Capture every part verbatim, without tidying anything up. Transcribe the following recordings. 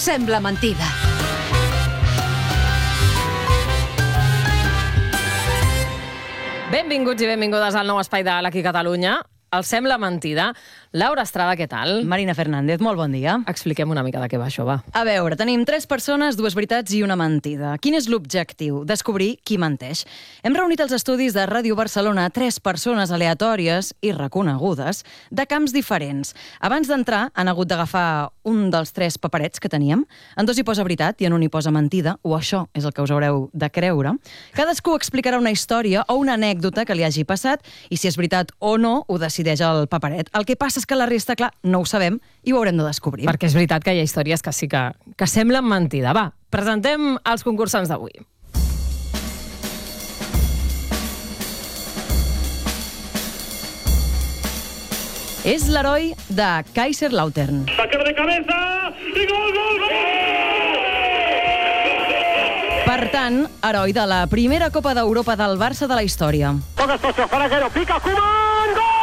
Sembla mentida. Benvinguts i benvingudes al nou espai de l'Aquí Catalunya. El Sembla mentida. Laura Estrada, què tal? Marina Fernández, molt bon dia. Expliquem una mica de què va això, va. A veure, tenim tres persones, dues veritats i una mentida. Quin és l'objectiu? Descobrir qui menteix. Hem reunit els estudis de Ràdio Barcelona tres persones aleatòries i reconegudes de camps diferents. Abans d'entrar, han hagut d'agafar un dels tres paperets que teníem. En dos hi posa veritat i en un hi posa mentida, o això és el que us haureu de creure. Cadascú explicarà una història o una anècdota que li hagi passat i si és veritat o no, ho decideix el paperet. El que passa és que la resta, clar, no ho sabem i ho haurem de descobrir. Perquè és veritat que hi ha històries que sí que, que semblen mentida. Va, presentem els concursants d'avui. És l'heroi de Kaiserslautern. Saque de cabeza i gol, gol, gol! Per tant, heroi de la primera Copa d'Europa del Barça de la història. Toca Socio, Faraguero, pica, Koeman, gol!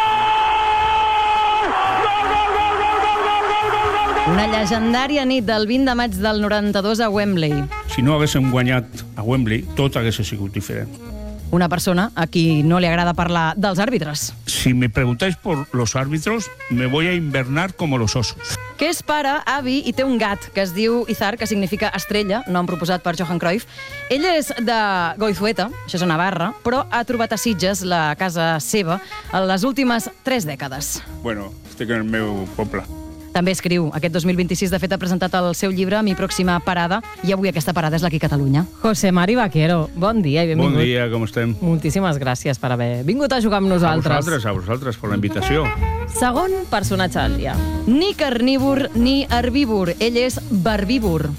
Una llegendària nit del vint de maig del noranta-dos a Wembley. Si no haguéssim guanyat a Wembley, tot hagués sigut diferent. Una persona a qui no li agrada parlar dels àrbitres. Si me preguntáis por los árbitros, me voy a invernar como los osos. Que és pare, avi i té un gat que es diu Izar, que significa estrella, nom proposat per Johan Cruyff. Ell és de Goizueta, això és a Navarra, però ha trobat a Sitges la casa seva en les últimes tres dècades. Bueno, estic en el meu poble. També escriu. Aquest dos mil vint-i-sis, de fet, ha presentat el seu llibre Mi pròxima parada, i avui aquesta parada és l'Aquí Catalunya. José Mari Vaquero, bon dia i benvingut. Bon dia, com estem? Moltíssimes gràcies per haver vingut a jugar amb nosaltres. A vosaltres, a vosaltres, per la invitació. Segon personatge del dia. Ni carnívor ni herbívor. Ell és verbívor.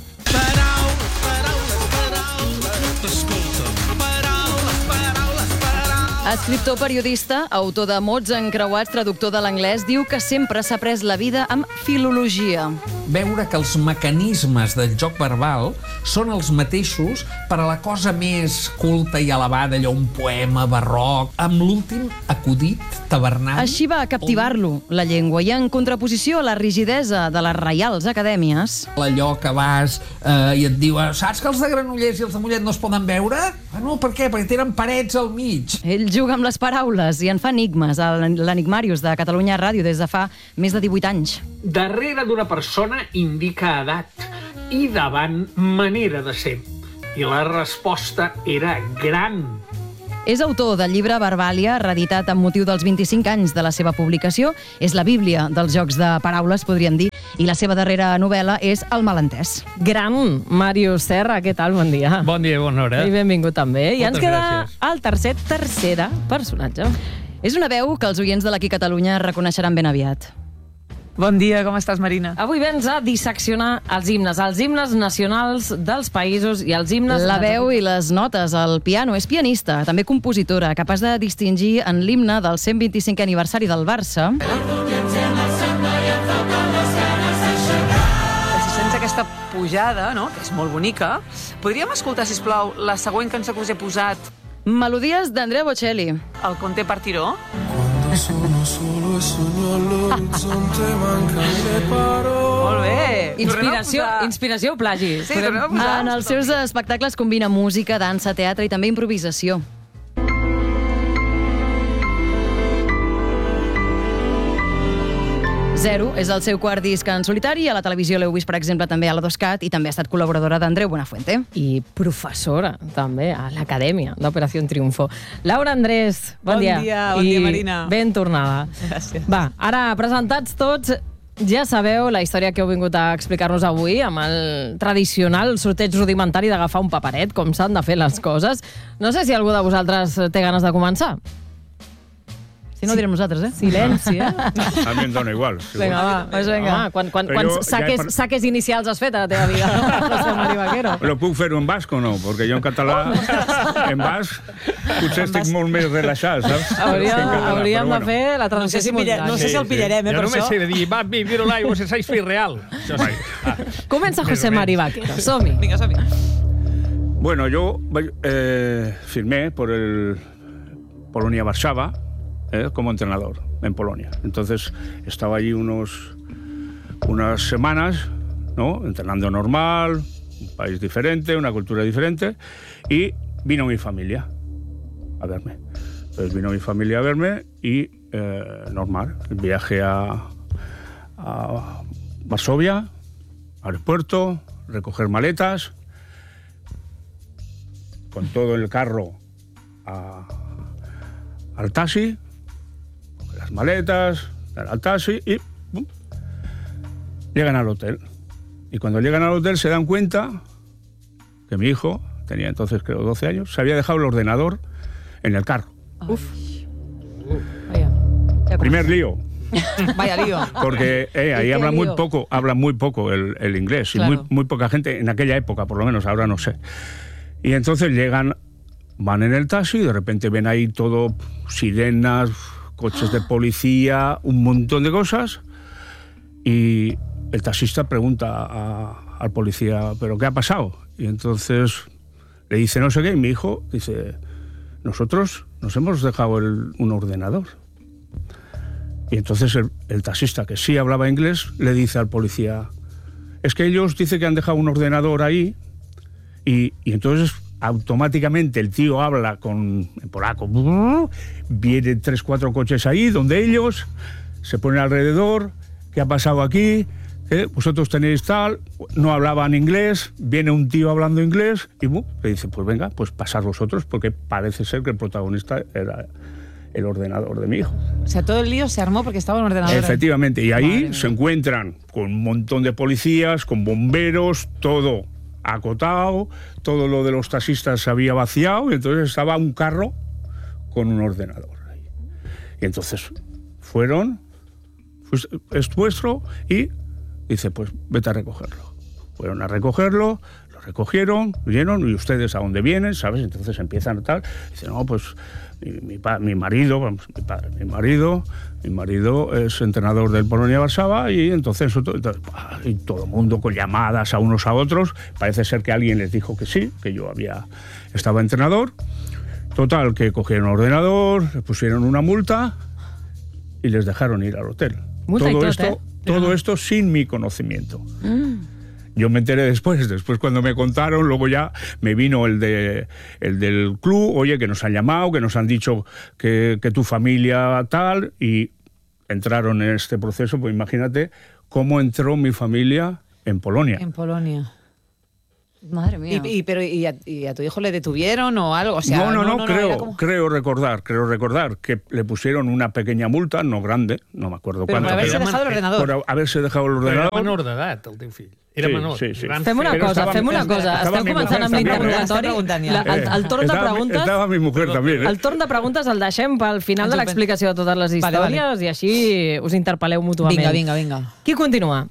Escriptor, periodista, autor de mots encreuats, traductor de l'anglès, diu que sempre s'ha pres la vida amb filologia. Veure que els mecanismes del joc verbal són els mateixos per a la cosa més culta i elevada, allò un poema barroc, amb l'últim acudit tavernari. Així va captivar-lo, la llengua, i en contraposició a la rigidesa de les reials acadèmies... Allò que vas eh, i et diu, saps que els de Granollers i els de Mollet no es poden veure? Ah, no, per què? Perquè tenen parets al mig. Ell juga amb les paraules i en fa enigmes a l'Enigmàrius de Catalunya Ràdio des de fa més de divuit anys. Darrere d'una persona indica edat i davant manera de ser. I la resposta era gran. És autor del llibre Verbàlia, reeditat amb motiu dels vint-i-cinc anys de la seva publicació. És la bíblia dels jocs de paraules, podríem dir, i la seva darrera novel·la és El malentès. Gran Màrius Serra, què tal? Bon dia. Bon dia i bona hora. I benvingut també. I ens Moltes queda gràcies. el tercer, tercera personatge. És una veu que els oients de l'Aquí Catalunya reconeixeran ben aviat. Bon dia, com estàs, Marina? Avui vens a disseccionar els himnes, els himnes nacionals dels països i els himnes... La veu i les notes, el piano. És pianista, també compositora, capaç de distingir en l'himne del cent vint-i-cinquè aniversari del Barça. Si sents aquesta pujada, no?, que és molt bonica, podríem escoltar, sisplau, la següent cançó que us he posat, Melodies d'Andrea Bocelli. el Conte Partiró? Sono solo e sogno all'orizzonte, mancano le parole. Molt bé. Inspiració, Tornem a posar- inspiració o plagi? Sí, tornem a posar. En els seus espectacles combina música, dansa, teatre i també improvisació. Zero és el seu quart disc en solitari. A la televisió l'heu vist, per exemple, també a la Doscat, i també ha estat col·laboradora d'Andreu Buenafuente. I professora, també, a l'Acadèmia d'Operació Triunfo. Laura Andrés, bon, Bon dia, bon I dia, Marina. ben tornada. Gràcies. Va, ara, presentats tots, ja sabeu la història que heu vingut a explicar-nos avui amb el tradicional sorteig rudimentari d'agafar un paperet, com s'han de fer les coses. No sé si algú de vosaltres té ganes de començar. Si no, ho direm nosaltres, eh? Silenci, eh? A mi em dona igual. Si Vinga, vols. va, doncs vinga. Home, quan, quan, Però quants jo ja he saques, par- saques inicials has fet a la teva vida, José Mari Vaquero? Lo puc fer en basc o no? Perquè jo en català, en basc, potser estic molt més relaxat, saps? Hauríem, Que en català, hauríem però de fer la No traducció sé si, pilla, no sé si el pillarem, eh, Jo per només això. he de dir, va, vi, viro l'aigua, sense així real. Això sí. Ah. Comença José Mari Vaquero, som-hi. Vinga, som-hi. Bueno, yo eh, firmé por el Polonia-Varsava eh, como entrenador en Polonia. Entonces estaba allí unos, unas semanas ¿no? Entrenando normal, un país diferente, una cultura diferente, y vino mi familia a verme. Entonces vino mi familia a verme y eh, normal, el viaje a, a Varsovia, aeropuerto, recoger maletas, con todo el carro a, al taxi, las maletas, al taxi y ¡pum! Llegan al hotel. Y cuando llegan al hotel se dan cuenta que mi hijo, tenía entonces creo doce años, se había dejado el ordenador en el carro. Uf. Vaya. Primer lío. Vaya lío. Porque eh, ahí habla muy poco, habla muy poco el, el inglés. Claro. Y muy, muy poca gente, en aquella época por lo menos, ahora no sé. Y entonces llegan, van en el taxi y de repente ven ahí todo, sirenas, coches de policía, un montón de cosas. Y el taxista pregunta a, al policía, ¿pero qué ha pasado? Y entonces le dice no sé qué, y mi hijo dice, nosotros nos hemos dejado el, un ordenador. Y entonces el, el taxista, que sí hablaba inglés, le dice al policía, es que ellos dicen que han dejado un ordenador ahí, y, y entonces automáticamente el tío habla con en polaco, vienen tres, cuatro coches ahí, donde ellos se ponen alrededor, ¿qué ha pasado aquí? ¿Eh? Vosotros tenéis tal, no hablaban inglés, viene un tío hablando inglés, y ¡bum! Le dice, pues venga, pues pasad vosotros, porque parece ser que el protagonista era el ordenador de mi hijo. O sea, todo el lío se armó porque estaba en un ordenador. Efectivamente, y ahí Madre se mía. encuentran con un montón de policías, con bomberos, todo acotado, todo lo de los taxistas se había vaciado, y entonces estaba un carro con un ordenador ahí. Y entonces fueron, pues, es vuestro, y dice, pues vete a recogerlo. Fueron a recogerlo, lo recogieron, vinieron, y ustedes a dónde vienen, ¿sabes? Entonces empiezan a tal, dice, no, pues mi, mi, pa, mi marido, vamos, mi padre, mi marido, mi marido es entrenador del Polonia Varsovia, y entonces, entonces y todo el mundo con llamadas a unos a otros, parece ser que alguien les dijo que sí, que yo había, estaba entrenador. Total, que cogieron el ordenador, les pusieron una multa y les dejaron ir al hotel. Multa todo y tot, esto, eh? todo esto sin mi conocimiento. Mm. Yo me enteré después, después cuando me contaron, luego ya me vino el, de, el del club, oye, que nos han llamado, que nos han dicho que, que tu familia tal, y entraron en este proceso, pues imagínate cómo entró mi familia en Polonia. En Polonia. Madre mía. ¿Y, y, pero, y, a, ¿Y a tu hijo le detuvieron o algo? O sea, no, no, no, no, no creo, no, como... creo recordar, creo recordar que le pusieron una pequeña multa, no grande, no me acuerdo Pero cuánto. por haberse era, dejado el ordenador. Por haberse dejado el ordenador. Era menor d'edat, el teu fill. Era Sí, menor. sí, sí. Fem una Però cosa, estava- fem una cosa. estava Esteu mi començant mujer amb també, l'interrogatori. eh? Està La- El, el torn de estava, preguntes... Estava mi mujer també, eh? El torn de preguntes el deixem pel final Ens de ho l'explicació de totes les Vale, vale. històries i així us interpel·leu mútuament. Vinga, vinga, vinga. Qui continua?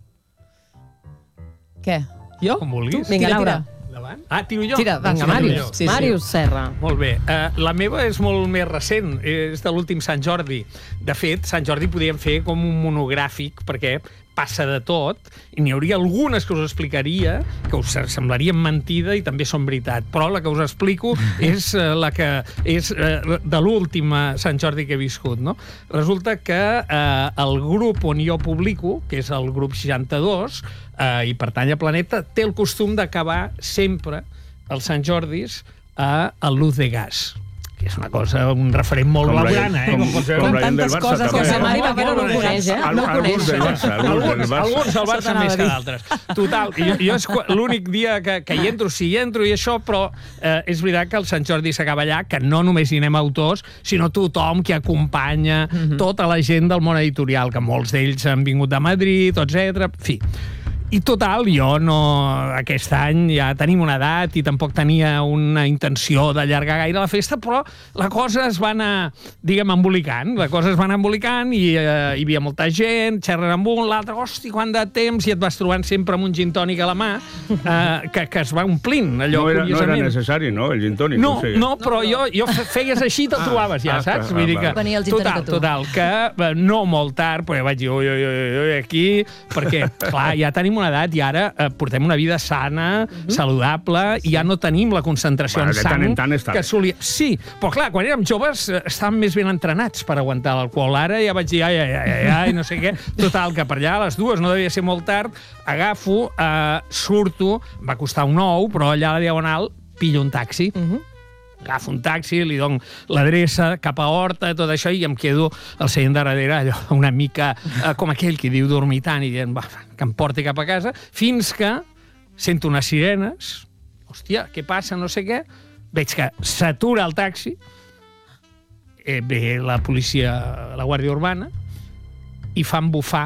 Què? Jo? Com vulguis. Vinga, Tira, Laura. tira. Endavant. Ah, tiro jo? Tira, va, Vinga, sí, Màrius. tiro jo. Sí, sí. Màrius Serra. Molt bé. Uh, la meva és molt més recent, és de l'últim Sant Jordi. De fet, Sant Jordi podíem fer com un monogràfic, perquè passa de tot, i n'hi hauria algunes que us explicaria, que us semblarien mentida i també són veritat, però la que us explico és uh, la que és uh, de l'últim Sant Jordi que he viscut, no? Resulta que uh, el grup on jo publico, que és el grup seixanta-dos, uh, i pertany a Planeta, té el costum d'acabar sempre els Sant Jordis a, a Luz de Gas, que és una cosa, un referent molt Com la- blaugrana, eh? com- Com pot ser. com la gent del tantes Barça, coses també. que José se Mari Molt Vaquero no el molt coneix, eh? Al- No el alguns coneix. del Barça, alguns del Alguns, Barça. alguns del Barça Això més que t'anava a d'altres. Total, jo, jo és qua- l'únic dia que, que hi entro, sí hi entro i això, però eh, és veritat que el Sant Jordi s'acaba allà, que no només hi anem autors, sinó tothom que acompanya, mm-hmm. tota la gent del món editorial, que molts d'ells han vingut de Madrid, etcètera. En fi. I total, jo no... Aquest any ja tenim una edat i tampoc tenia una intenció d'allargar gaire la festa, però la cosa es va anar, diguem, embolicant. La cosa es va anar embolicant i eh, hi havia molta gent, xerrant amb un, l'altre, hosti, quant de temps, i et vas trobant sempre amb un gin tònic a la mà, eh, que, que es va omplint, allò, No era, no era curiosament. necessari, no, el gin tònic? No, o sigui. no, però jo, jo fe- feies així i te'l trobaves ja, ah, saps? ah, Vull dir que, va. Venia el gin tònic total, a tu. total, que eh, no molt tard, però vaig dir, ui, ui, ui, ui, aquí, perquè, clar, ja tenim una una edat i ara eh, portem una vida sana, mm-hmm. saludable, sí. i ja no tenim la concentració bueno, en sang tant en tant està que solia... Sí, però clar, quan érem joves eh, estàvem més ben entrenats per aguantar l'alcohol. Ara ja vaig dir, ai, ai, ai, ai, ai, no sé què. Total, que per allà a les dues, no devia ser molt tard, agafo, eh, surto, va costar un ou, però allà a la Diagonal pillo un taxi. Mm-hmm. Agafo un taxi, li dono l'adreça cap a Horta, tot això, i em quedo al seient de darrere, allò, una mica eh, com aquell que diu dormitant, i dient, va, que em porti cap a casa, fins que sento unes sirenes, hòstia, què passa, no sé què, veig que s'atura el taxi, eh, ve la policia, la Guàrdia Urbana, i fan bufar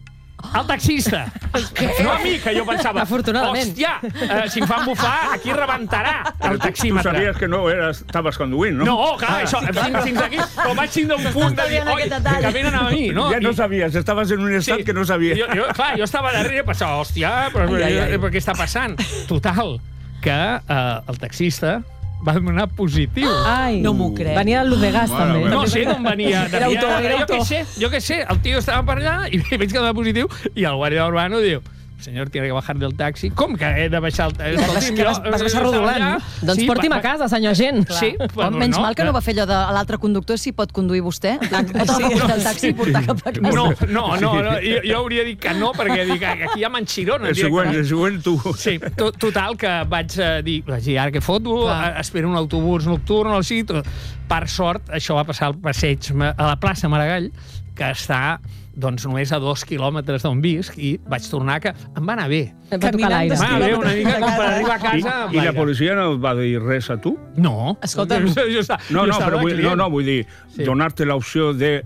el taxista. No a mi, que jo pensava, hòstia, eh, si em fan bufar, aquí rebentarà el taxímetre. Tu sabies que no eres, estaves conduint, no? No, clar, ah, això, sí, clar. Fins, fins aquí, però vaig tindre un punt de dir, oi, que venen a mi, no? Ja no sabies, estaves en un estat sí, que no sabies. Jo, jo, clar, jo estava darrere i pensava, hòstia, però, ai, ai, ai. però què està passant? Total, que eh, el taxista va donar positiu. Ai, no m'ho crec. Venia del Ludegas, bueno, també. No sé d'on venia. Era autor, era jo què sé, jo què sé. El tio estava per allà i veig que donava positiu i el guàrdia urbano diu, senyor, tiene que bajar del taxi. Com que he de baixar el taxi? Vas, vas baixar rodolant. Doncs sí, porti'm a casa, senyor gent. Sí, però menys no, mal que no va fer allò de l'altre conductor, si pot conduir vostè. Pot agafar el taxi i portar cap a casa. No, no, no, no jo, jo hauria dit que no, perquè dic, aquí hi ha manxirones. El següent, el següent tu. Sí, to, total, que vaig dir, vaig dir, ara què foto, espero un autobús nocturn o així. Per sort, això va passar al passeig, a la plaça Maragall, que està doncs només a dos quilòmetres d'on visc, i vaig tornar, que em va anar bé. Va tocar l'aire. Va anar bé una mica com per arribar a casa. I, i la policia no va dir res a tu? No. Escolta'm. Jo, jo, jo, no, no, jo però vull, no, no, vull dir, sí. donar-te l'opció de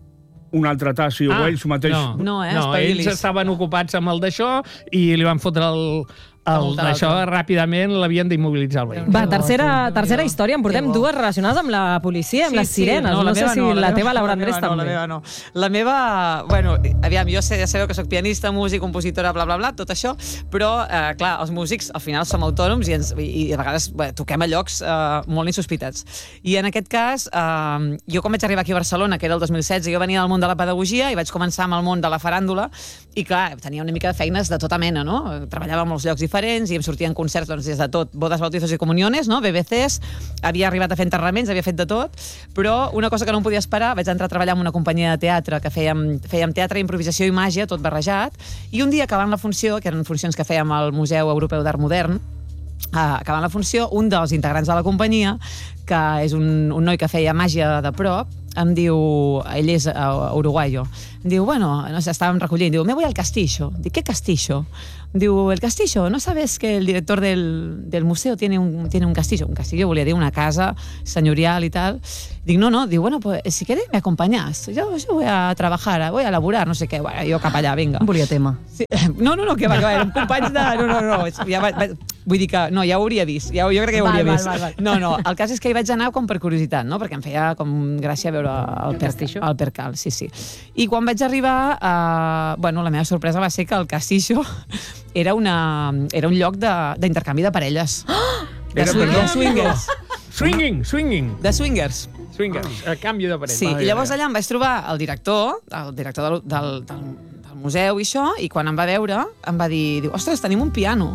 un altre taxi ah, o ells mateix... No, no, eh, no ells estaven ocupats amb el d'això i li van fotre el... El d'això ràpidament l'havien d'immobilitzar el vehicle. Va, tercera, tercera història. En portem dues relacionades amb la policia, amb sí, les sirenes. Sí, no, no sé si no, la, la teva, Laura Andrés, també. No, la meva no. La meva, bueno, aviam, jo sé, ja sabeu que soc pianista, músic, compositora, bla, bla, bla, tot això, però, eh, clar, els músics al final som autònoms i, ens, i, i a vegades bé, toquem a llocs eh, molt insospitats. I en aquest cas, eh, jo quan vaig arribar aquí a Barcelona, que era el dos mil setze, jo venia del món de la pedagogia i vaig començar amb el món de la faràndula i, clar, tenia una mica de feines de tota mena, no? Treballava en molts llocs diferents i em sortien concerts doncs, des de tot, bodes, bautizos i comuniones, no? B B Cs, havia arribat a fer enterraments, havia fet de tot, però una cosa que no em podia esperar, vaig entrar a treballar en una companyia de teatre que fèiem, fèiem teatre, improvisació i màgia, tot barrejat, i un dia acabant la funció, que eren funcions que fèiem al Museu Europeu d'Art Modern, Uh, acabant la funció, un dels integrants de la companyia, que és un, un noi que feia màgia de prop, em diu, ell és uh, uruguayo, em diu, bueno, no sé, estàvem recollint, diu, me voy al castillo. Dic, ¿qué castillo? Diu, el castillo, ¿no sabes que el director del, del museo tiene un, tiene un castillo? Un castillo volia dir una casa senyorial i tal. Dic, no, no, diu, bueno, pues si quieres me acompañas. Yo, yo voy a trabajar, voy a laburar, no sé què. Bueno, jo cap allà, vinga. Volia tema. Sí. No, no, no, que va, que va, eren companys de... No, no, no, ja va, va, vull dir que, no, ja ho hauria vist, ja, jo crec que ja ho hauria val, vist. Val, val, val. No, no, el cas és que hi vaig anar com per curiositat, no? Perquè em feia com gràcia veure el, per, el percal, sí, sí. I quan vaig arribar, eh, bueno, la meva sorpresa va ser que el castillo era, una, era un lloc d'intercanvi de, de parelles. Oh! De, era, swing, de swingers. Swinging, swinging. De swingers. Swingers, a canvi de parelles. Sí, i llavors allà em vaig trobar el director, el director del, del, del, del museu i això, i quan em va veure em va dir, diu, ostres, tenim un piano.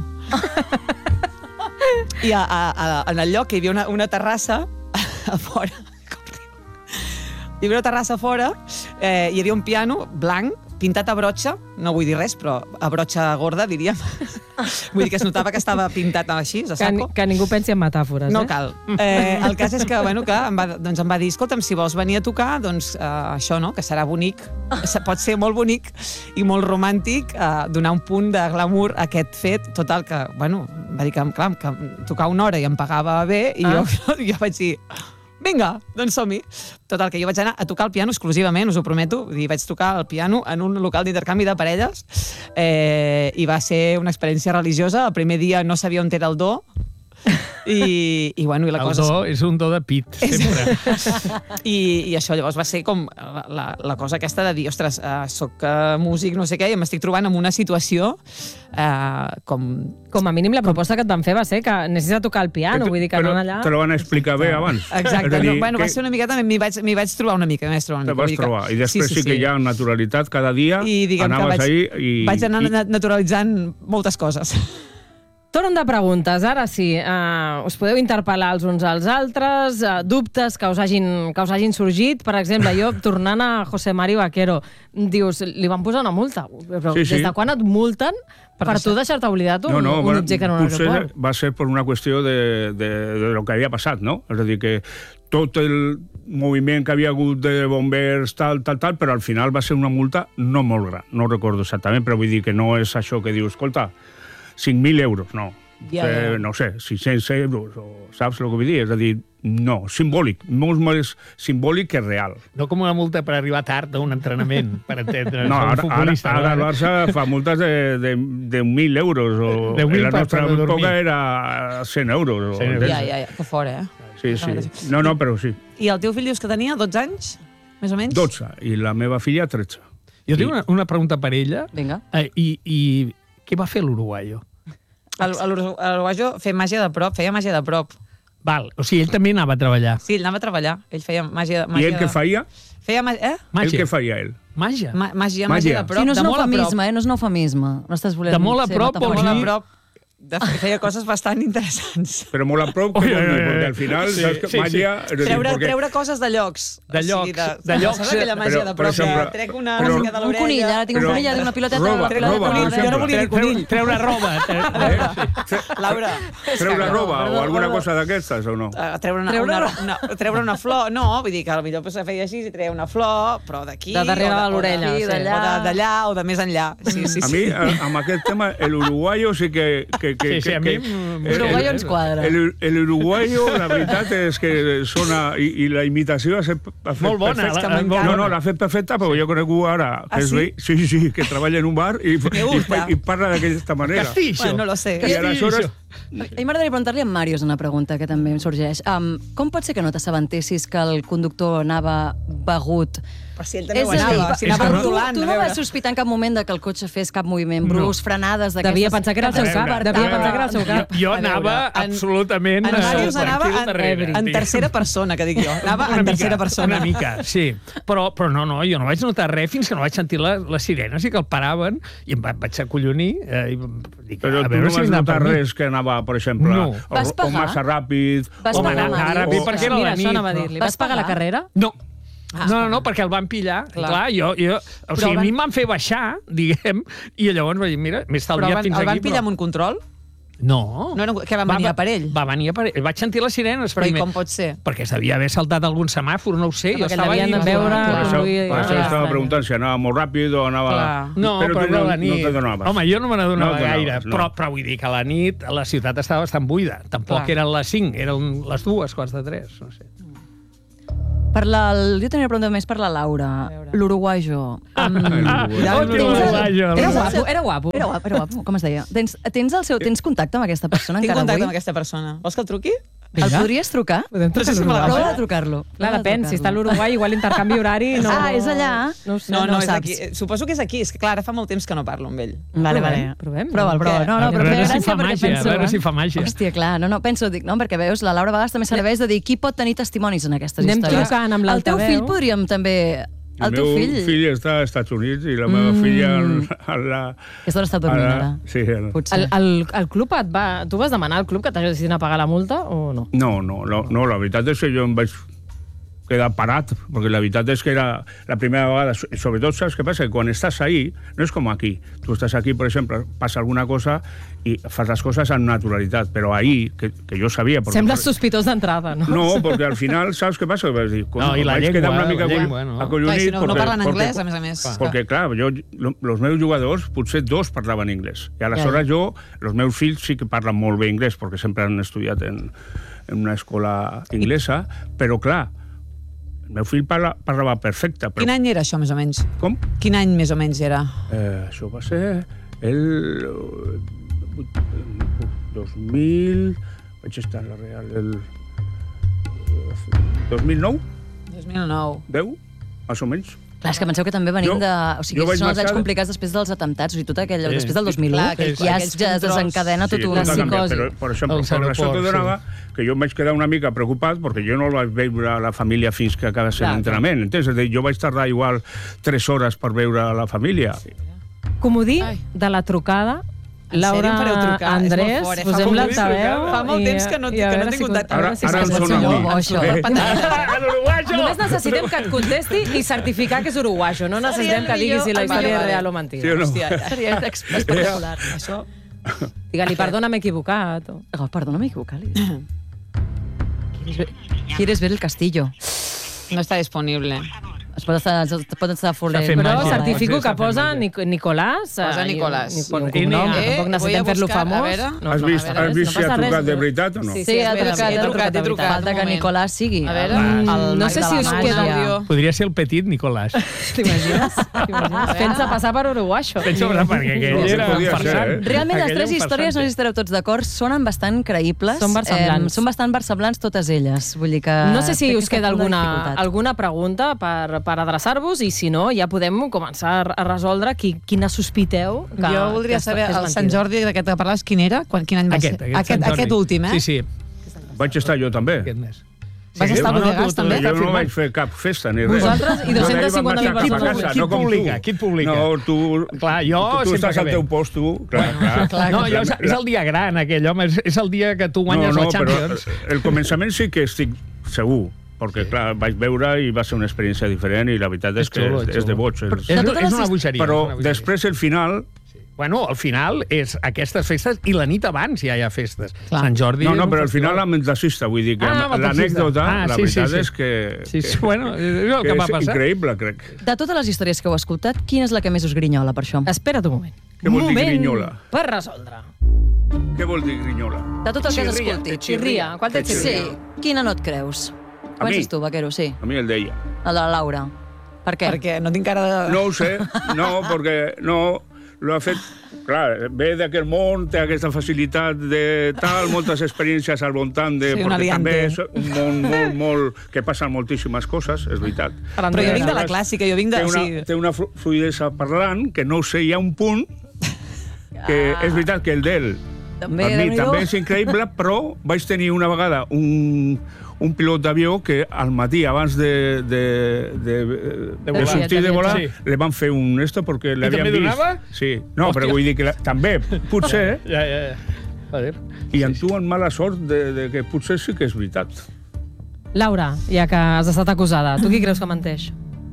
I a, a, a, en el lloc hi havia una, una terrassa a fora. Hi havia una terrassa a fora, eh, hi havia un piano blanc, pintat a brotxa, no vull dir res, però a brotxa gorda, diríem. Vull dir que es notava que estava pintat així, a saco. Que, que ningú pensi en metàfores, no eh? No cal. Eh, el cas és que, bueno, que em va, doncs em va dir, escolta'm, si vols venir a tocar, doncs eh, això, no?, que serà bonic, pot ser molt bonic i molt romàntic, eh, donar un punt de glamour a aquest fet, total, que, bueno, em va dir que, clar, que tocar una hora i em pagava bé, i ah. jo, jo vaig dir... Vinga, doncs som-hi. Total, que jo vaig anar a tocar el piano exclusivament, us ho prometo, i vaig tocar el piano en un local d'intercanvi de parelles, eh, i va ser una experiència religiosa. El primer dia no sabia on era el do, I, i, bueno, i la el cosa... do és un do de pit, sempre. I, I això llavors va ser com la, la, la cosa aquesta de dir, ostres, uh, soc uh, músic, no sé què, i m'estic trobant en una situació uh, com... Com a mínim la proposta que et van fer va ser que necessita tocar el piano, vull dir que Però anant allà... te lo van explicar bé abans. Exacte, És a dir, no, bueno, que va ser una miqueta, m'hi vaig, m'hi vaig trobar una mica, m'hi vaig trobar una te mica. vas vull dir que- trobar. I després sí, sí, sí que hi ha naturalitat cada dia, I diguem que anaves vaig, ahí i... vaig anar i, naturalitzant moltes coses. Torn de preguntes, ara sí. Uh, us podeu interpel·lar els uns als altres, uh, dubtes que us, hagin, que us hagin sorgit. Per exemple, jo, tornant a José Mari Vaquero, dius, li van posar una multa. Però Sí, sí. des de quan et multen per, per tu deixar-te oblidat un, no, no, un bueno, objecte en un potser aeroport? va ser per una qüestió de, de, de lo que havia passat, no? És a dir, que tot el moviment que havia hagut de bombers, tal, tal, tal, però al final va ser una multa no molt gran, no recordo exactament, però vull dir que no és això que dius, escolta, cinc mil euros, no. Ja, ja. Eh, no sé, sis-cents euros, o, saps el que vull dir? És a dir, no, simbòlic, molt més simbòlic que real. No com una multa per arribar tard a un entrenament, per entendre. No, un ara, ara, futbolista, ara el no? Barça fa multes de, de, de mil euros, o De mil en la per- nostra per dormir. època era cent euros. O, cent euros. Ja, ja, ja, que fora, eh? Sí, sí. No, no, però sí. I el teu fill dius que tenia dotze anys, més o menys? dotze, i la meva filla tretze. Jo tinc una, una pregunta per ella. Vinga. Eh, i, I què va fer l'uruguaio? A l'Uruguayo feia màgia de prop, feia màgia de prop. Val, o sigui, ell també anava a treballar. Sí, ell anava a treballar. Ell feia màgia, I màgia ell què de... feia? Feia màgia... Eh? El Màgia. què feia ell? Màgia. Ma màgia, Màgia. màgia de prop. Sí, no és de un molt a prop. eufemisme, eh? No és un eufemisme. No estàs volent De molt a ser prop De vol molt a dir- prop. De, feia coses bastant interessants. Però molt a prop, Ui, què vol ui, dir? ui, Perquè ui. al final, Sí, saps que sí, màgia... és a dir, Treure, perquè- treure coses de llocs. De O sigui, llocs, de, de llocs, Saps aquella màgia però, de per prop exemple, que trec una però- música de Un l'orella... conill, ara tinc un Però- conill, ja tinc una piloteta... Roba, una piloteta roba, de per l'orella. Jo no volia dir Treure, conill. treure roba. Eh? Laura, Treure roba perdó, o alguna perdó. cosa d'aquestes o no? uh, treure, una, Treure una, una, treure una flor, no, vull dir que potser pues, feia així i treia una flor, però d'aquí... De darrere o de l'orella, o sí. d'allà, o de- d'allà, o de més enllà. Sí, sí, sí. A mi, a- amb aquest tema, el uruguayo sí que... que, que Sí, sí, que- a mi que- m- el- Uruguayo el- ens quadra. El, el uruguayo, la veritat és que sona... I, i la imitació ha fet, ha fet Molt bona, perfecta. la- molt No, bona. no, l'ha fet perfecta, però jo conec ara, que Ah, és sí? veí, sí, sí, que treballa en un bar i, Me i, gusta. i parla d'aquesta manera. Castillo. Bueno, no lo sé. I aleshores... A mi m'agradaria preguntar-li a en Màrius una pregunta que també em sorgeix. Um, com pot ser que no t'assabentessis que el conductor anava begut? Però si ell també És ho a dir, anava, si és anava que no- rodolant, tu a no veure. vas sospitar en cap moment de que el cotxe fes cap moviment brusc, No. frenades d'aquestes... Devia pensar que era el seu que cap, despertaven. devia pensar que era el seu cap. Jo, jo A veure, anava en- absolutament... En eh, Màrius anava tranquil en, darrere, en diguem. tercera persona, que dic jo. Anava Una en mica, tercera persona. Una mica, sí. Però, però no, no, jo no vaig notar res fins que no vaig sentir la, les sirenes i que el paraven i em va, vaig acollonir. Eh, i dic, Però a tu veure no si vas vindrà notar per mi. res que anava, per exemple, No. o, Vas o pagar? massa ràpid... Vas Home, pagar, anar Màrius? ràpid perquè era Mira, la nit. això anava a però- dir-li. Vas Vas pagar la pagar? carrera? No. Ah. No, no, no, perquè el van pillar. Clar, Clar. Clar jo, jo, o sigui, van- a mi em van fer baixar, diguem, i llavors vaig dir, mira, m'he Però el estalviat van, fins el van aquí. pillar amb un control? No. No era, que van venir a per ell? Va venir a per ell. Vaig sentir les sirenes Però i primer. com pot ser? Perquè s'havia haver saltat algun semàfor, no ho sé. Perquè jo estava l'havien allí. de veure, Per això, conduir... per això Ah, estava estrany. preguntant si anava molt ràpid o anava... Clar. No, però, tu era no, la nit. no te donaves. Home, jo no me n'adonava No te gaire, donaves, no. però, però vull dir que a la nit la ciutat estava bastant buida. Tampoc Clar. eren les cinc, eren les dues, quarts de tres, no sé. Per la, jo tenia una pregunta més per la Laura. L'uruguayo. Um, Ah, Cuidado, oh, Uruguayo. uruguayo. Era guapo, era guapo. era guapo, era guapo. Com es deia? Tens, tens, el seu, tens contacte amb aquesta persona Tinc encara contacte avui? amb aquesta persona. Vols que el truqui? El podries trucar? Podem No sé si me la Prova de trucar-lo. Clar, Prova de depèn, si està a trucar-lo. l'Uruguai, igual l'intercanvi horari no... Ah, és allà? No ho sé. No, no, no és saps. aquí. Eh, Suposo que és aquí. És que, clar, ara fa molt temps que no parlo amb ell. Vale, Provem, vale. provem. Prova'l, prova'l. No, no, A però veure feia si gràcia fa perquè màgia, penso... a veure eh? si fa màgia. Hòstia, clar, no, no, penso, dic, no, perquè veus, la Laura a vegades també serveix de dir qui pot tenir testimonis en aquestes Anem històries. trucant amb El teu l'altaveu. fill podríem també... El, El teu meu fill... fill està als Estats Units i la meva filla... A la, Aquesta hora està dormint, a la- ara. Sí, a- Potser. El, el, el club et va... Tu vas demanar al club que t'ajudessin a pagar la multa o no? No, no, no, no, la veritat és que jo em vaig quedar parat, perquè la veritat és que era la primera vegada, so- sobretot saps què passa? Que quan estàs ahí, no és com aquí. Tu estàs aquí, per exemple, passa alguna cosa i fas les coses amb naturalitat, però ahí, que, que jo sabia... perquè- Sembles sospitós d'entrada, no? No, perquè al final, saps què passa? Vas dir, No, i la vaig llengua, quedar una mica la acolli- llengua, no? Clar, acollonit. i si no, no perquè- parlen perquè- anglès, a més a més. Perquè, clar, jo, lo- los meus jugadors, potser dos parlaven anglès. I aleshores jo, els meus fills sí que parlen molt bé anglès, perquè sempre han estudiat en, en una escola inglesa, però, clar, el meu fill parla, parlava perfecte. Però, Quin any era això, més o menys? Com? Quin any més o menys era? Eh, això va ser el... eh, dos mil Vaig estar a la Real el dos mil nou, dos mil nou. deu, més o menys. Clar, és que penseu que també venim Jo- de... O sigui, jo vaig són els anys marxar- complicats després dels atemptats, o sigui, tot aquell... Sí. Després del dos mil u, Clar, aquells- ja, es, aquells ja es controls. desencadena tot Sí, una tot ha canviat, psicosi. però, per exemple, Els per això aeroports, te donava que jo em vaig quedar una mica preocupat perquè jo no vaig veure a la família fins que acaba sent Clar, l'entrenament. Entens? És a dir, jo vaig tardar igual tres hores per veure a la família. Comodí Ai. de la trucada. En Laura, sèrio em fareu trucar? És molt Andrés, fort, eh? Fa posem molt l'altaveu. Fa molt i- temps que no, i a que no veure tinc si contacte. con- Ara- a veure si ara em contesta. sona a mi. Bo, això. Eh? Patata. Només necessitem que et contesti i certificar que és uruguayo. No necessitem que diguis si la història Vale, és vale. real o mentida. Sí o no? Hòstia, Seria ex- espectacular. això... Digue-li, perdona, m'he equivocat. O... Oh, perdona, m'he equivocat. ¿Quieres ver el castillo? No està disponible. Es pot estar, es pot estar foler. Està fent Però màgia. certifico Està que fent posa màgia. Nic Nicolàs. Posa eh, i- Nicolàs. i- i un I cognom, Nia. que tampoc Eh, necessitem voy a fer-lo buscar, a famós. veure. No, Has no, vist, a veure, has vist no si ha passa res. trucat de veritat o no? Sí, Sí, ha espera, trucat, he ha trucat, trucat, he ha trucat. Falta un que moment. Nicolàs sigui. A veure, el, el no mag sé de si la us màgia. queda àudio. Podria ser el petit Nicolàs. T'imagines? T'imagines? Fent-se passar per uruguaixo. Fent sobre perquè aquell Sí, era podria un ser, farsant. eh? Realment, les Aquell tres era un històries, no sé si estareu tots d'acord, sonen bastant creïbles. Són versemblants. Eh, són bastant versemblants totes elles. Vull dir que... No sé si té us queda aquesta alguna, dificultat. alguna pregunta per, per adreçar-vos i si no, ja podem començar a resoldre qui, quina sospiteu que, Jo voldria que saber, és el Sant mentida. Jordi d'aquest que parlaves, quin era? Quan, quin any va Aquest, ser? aquest, aquest, Sant Jordi. aquest últim, eh? Sí, sí. Vaig estar jo també. Aquest mes. Vas Sí, estar a no, no, Bodegas, tu- tu- també? Jo no firmat. vaig fer cap festa ni res. Vosaltres i Jo dos-cents d'ahir vaig cinquanta mil marxar cap a persones. casa, Qui no com publica? tu. Qui publica? No, tu... Clar, jo tu, tu sempre estàs que al ve. teu post, tu. Clar, clar. clar, No, jo, és, és el dia gran, aquell, home. És, és el dia que tu guanyes no, no, la Champions. Però el començament sí que estic segur, perquè, clar, vaig veure i va ser una experiència diferent i la veritat és, És que xulo, és, és és de xulo. boig. És, És, De totes és les una his- bogeria. però és una bogeria. després, el final... Bueno, al final és aquestes festes i la nit abans ja hi ha festes. Clar. Sant Jordi... No, no, és un però al festival. final amb el taxista, vull dir que Ah, amb amb el l'anècdota, taxista. Ah, la sí, sí, veritat sí. és que... Sí, sí, que- bueno, és el que, que va és passar. increïble, crec. De totes les històries que heu escoltat, quina és la que més us grinyola per això? Espera't un moment. Què vol un dir moment grinyola? per resoldre. Què vol dir grinyola? De tot el que has Xirria, escoltat. Xirria. Qual té Sí. xirria? Quina no et creus? A mi? Comences tu, Vaquero, sí. A mi el deia. El de la Laura. Per què? Perquè no tinc cara de... No ho sé, no, perquè no l'ha fet... Clar, ve d'aquest món, té aquesta facilitat de tal, moltes experiències al voltant de... Sí, un perquè també aliante. és un món molt, molt... que passen moltíssimes coses, és veritat. Però jo vinc de la clàssica, jo vinc de... Té una, o sigui, té una flu- fluidesa parlant que no ho sé, hi ha un punt que és veritat que el d'ell També, per mi Déu-n'hi-do. també és increïble, però vaig tenir una vegada un, un pilot d'avió que al matí, abans de, de, de, de, de volar. sortir de volar, Sí. le van fer un esto perquè l'havien també vist. donava? Sí. No, Hòstia. però vull dir que la, també, potser, Ja, ja, ja. Joder. i amb tu en mala sort de, de que potser sí que és veritat. Laura, ja que has estat acusada, tu qui creus que menteix?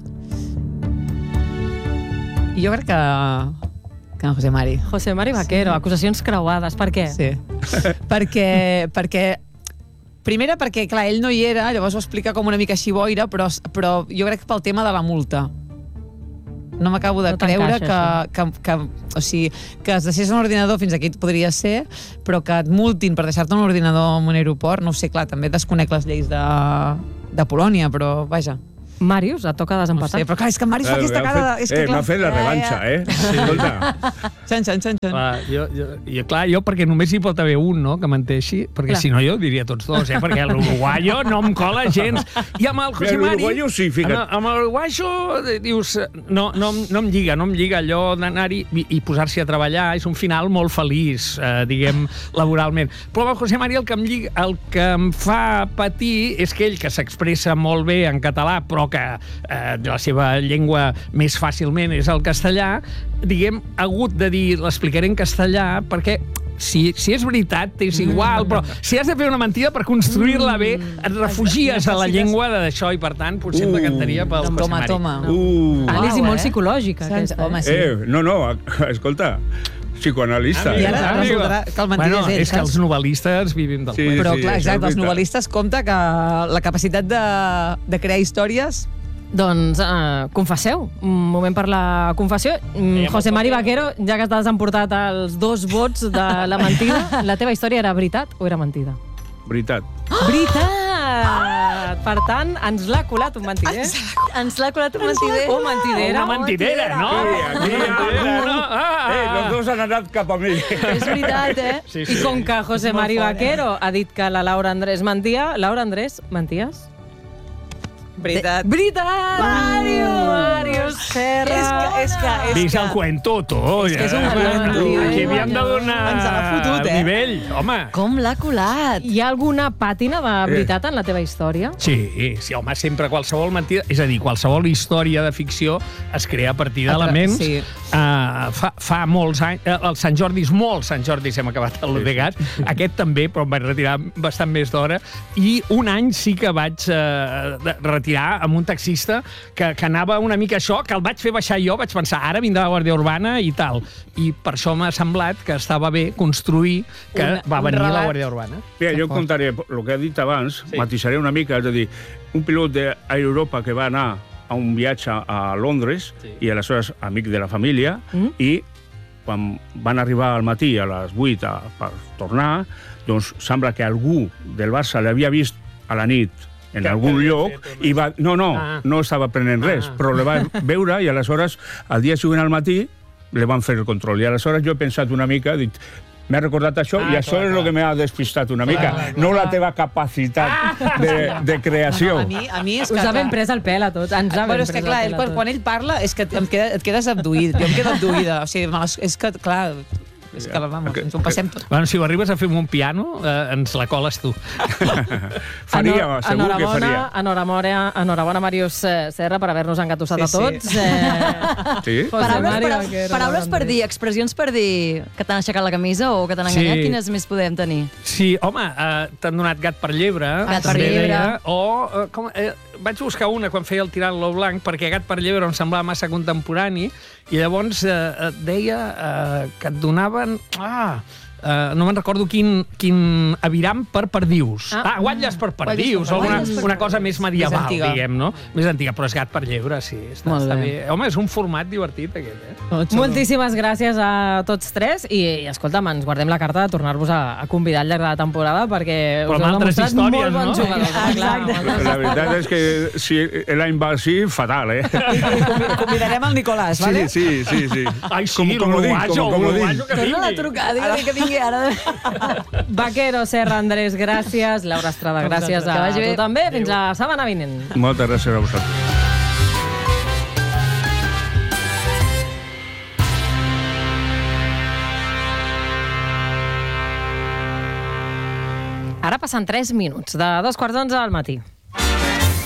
jo crec que... que en José Mari. José Mari Vaquero, acusacions creuades. Per què? Sí. perquè, perquè primera perquè, clar, ell no hi era, llavors ho explica com una mica així boira, però, però jo crec que pel tema de la multa. No m'acabo de No creure t'encaixa, que, que, que, o sigui, que es deixés un ordinador, fins aquí podria ser, però que et multin per deixar-te un ordinador en un aeroport, no ho sé, clar, també desconec les lleis de, de Polònia, però vaja. Màrius, et toca No desempatar. sé, però clar, és que en Mari fa aquesta cara de... És que, eh, m'ha fet la revanxa, eh? Escolta, Xan, xan, xan, xan. Clar, jo, jo, jo, clar, jo perquè només hi pot haver un, no?, que menteixi, perquè Clar. si no jo diria tots dos, eh? Perquè l'uruguayo no em cola gens. I amb el José Mari... L'uruguayo sí, fica't. Amb, amb l'uruguayo eh, dius... No, no, no em lliga, no em lliga allò d'anar-hi i, i posar-s'hi a treballar. És un final molt feliç, eh, diguem, laboralment. Però amb el José Mari el que em, lliga, el que em fa patir és que ell, que s'expressa molt bé en català, però que eh, la seva llengua més fàcilment és el castellà, diguem, ha hagut de dir, l'explicaré en castellà, perquè si, si és veritat, és igual, però si has de fer una mentida per construir-la bé, et refugies a la llengua d'això i, per tant, potser em decantaria pel José Toma, Mari. toma. Uh, Anàlisi Uau, molt eh? psicològica, Xan, aquesta. home, sí. eh, no, no, escolta, psicoanalista. I ara Amigo. resultarà que el mentider bueno, és ell, és que saps? els novel·listes vivim del Sí. cuento. Però, sí, clar, això és exacte, els veritat. novel·listes compta que la capacitat de, de crear històries... Doncs uh, confesseu, un moment per la confessió. Mm, José Mari Vaquero, ja que t'has emportat els dos vots de la mentida, la teva història era veritat o era mentida? Veritat. Veritat! veritat. Per tant, ens l'ha colat un mentider. Ens l'ha colat un mentider. O mentidera. Una mentidera, no? Sí, aquí hi ha algú. no? Ah, Eh, los dos han anat cap a mi. És veritat, eh? Sí, I com que José Mari Vaquero ha dit que la Laura Andrés mentia, Laura Andrés, menties? Veritat. Veritat! Mario! Mario Serra! És que, és que, és Vist que... el cuento, tu. És que és un cuento. Aquí havíem de donar Ens l'ha fotut, eh? nivell, home. Com l'ha colat? Hi ha alguna pàtina de veritat en la teva història? Sí, sí, home, sempre qualsevol mentida... És a dir, qualsevol història de ficció es crea a partir d'elements. Sí. Uh, fa, fa molts anys... Uh, el Sant Jordi, molts Sant Jordi hem acabat el de gas. Aquest també, però em vaig retirar bastant més d'hora. I un any sí que vaig uh, retirar amb un taxista que, que anava una mica això, que el vaig fer baixar jo, vaig pensar, ara vindrà la Guàrdia Urbana i tal. I per això m'ha semblat que estava bé construir que Un- va un venir la relat. Guàrdia Urbana. Mira, jo contaré el que he dit abans, Sí. matisaré una mica, és a dir, un pilot d'Air Europa que va anar a un viatge a Londres Sí. i aleshores amic de la família Mm. i quan van arribar al matí a les vuit a, per tornar, doncs sembla que algú del Barça l'havia vist a la nit en Que- algun que havia lloc fet un- i va... No, no, Ah. no estava prenent res, Ah. però le va veure i aleshores al dia següent al matí le van fer el control. I aleshores jo he pensat una mica, dic, m'ha recordat això Ah, i això clar, és clar. el que m'ha despistat una mica, clar, no la teva capacitat de, de creació. A mi, a mi és que... Us ha ben clar, pres el pèl a tots. Ens ha ben Bueno, és pres que clar, el ell, pèl a quan, tots. quan ell parla és que em queda, et quedes abduït. Jo em quedo abduïda. O sigui, me les- és que, clar, és que, vamos, ens ho passem tot. Bueno, si ho arribes a fer amb un piano, eh, ens la coles tu. Faria, Enhor- segur que enhorabona, faria. Enhorabona, enhorabona, Màrius Serra, per haver-nos engatussat Sí, a sí. tots. Eh, Sí? José Paraules, Mari para, Vaquero, paraules Laura per Andrés. dir, expressions per dir que t'han aixecat la camisa o que t'han Sí. enganyat, quines més podem tenir? Sí, home, eh, t'han donat gat per llebre. Gat per també llebre. deia, o, eh, com, eh, vaig buscar una quan feia el tirant lo blanc, perquè gat per llebre em semblava massa contemporani, i llavors eh, et deia eh, que et donaven... Ah, Uh, no me'n recordo quin, quin aviram per perdius. Ah. Ah, ah guatlles per perdius, per o una, perdius. una cosa més medieval, Més antiga. diguem, no? Més antiga, però és gat per llebre, sí. Està, Molt està bé. bé. Home, és un format divertit, aquest, eh? Moltíssimes gràcies a tots tres i, i escolta'm, ens guardem la carta de tornar-vos a, a convidar al llarg de la temporada perquè Però us amb heu altres demostrat històries, molt bons no? jugadors. Exacte. Clar, La veritat és que si l'any va així, fatal, eh? Convidarem el Nicolàs, vale? Sí, sí, sí, sí. Ai, sí, com, com ho dic, l'uruguayo, com, com ho l'uruguayo dic. que Torna a vingui. trucar, digue que vingui ara. Vaquero, Serra, Andrés, gràcies. Laura Estrada, gràcies Que a vagi bé. tu també. Fins la setmana vinent. Moltes gràcies a vosaltres. Ara passen tres minuts de dos quarts d'onze al matí.